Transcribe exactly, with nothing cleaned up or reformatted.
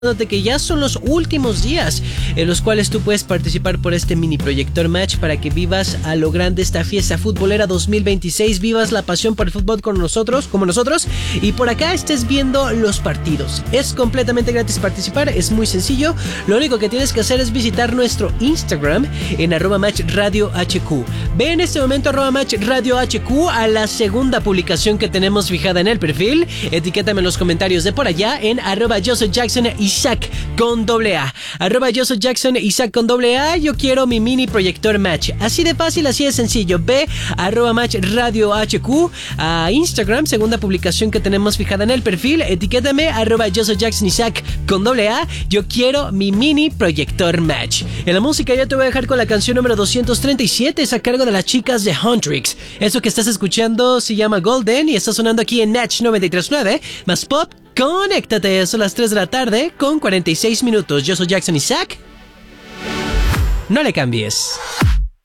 que ya son los últimos días en los cuales tú puedes participar por este mini proyector match para que vivas a lo grande esta fiesta futbolera dos mil veintiséis, vivas la pasión por el fútbol con nosotros, como nosotros, y por acá estés viendo los partidos. Es completamente gratis participar, es muy sencillo. Lo único que tienes que hacer es visitar nuestro Instagram en arroba match radio hq. Ve en este momento arroba match radio hq a la segunda publicación que tenemos fijada en el perfil. Etiquétame en los comentarios de por allá en arroba yo soy Jackson Isaac con doble A. Arroba yo soy Jackson Isaac con doble A. Yo quiero mi mini proyector match. Así de fácil, así de sencillo. Ve arroba match radio hq a Instagram, segunda publicación que tenemos fijada en el perfil. Etiquétame arroba yo soy Jackson Isaac con doble A. Yo quiero mi mini proyector match. En la música yo te voy a dejar con la canción número doscientos treinta y siete. Es a cargo de las chicas de Huntrix. Eso que estás escuchando se llama Golden y está sonando aquí en Natch noventa y tres punto nueve. Más pop. Conéctate, son las tres de la tarde con cuarenta y seis minutos. Yo soy Jackson Isaac. No le cambies.